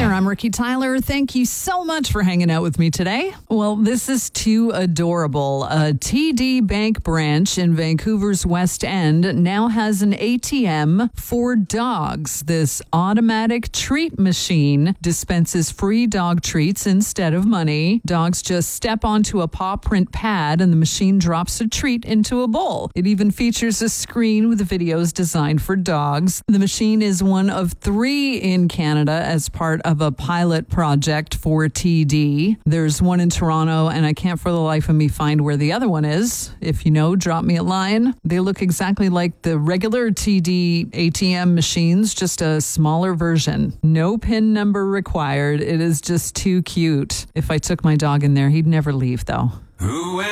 there. I'm Ricky Tyler. Thank you so much for hanging out with me today. Well, this is too adorable. A TD Bank branch in Vancouver's West End now has an ATM for dogs. This automatic treat machine dispenses free dog treats instead of money. Dogs just step onto a paw print pad and the machine drops a treat into a bowl. It even features a screen with videos designed for dogs. The machine is one of 3 in Canada as part of a pilot project for TD. There's one in Toronto, and I can't for the life of me find where the other one is. If you know, drop me a line. They look exactly like the regular TD ATM machines, just a smaller version. No PIN number required. It is just too cute. If I took my dog in there, he'd never leave, though.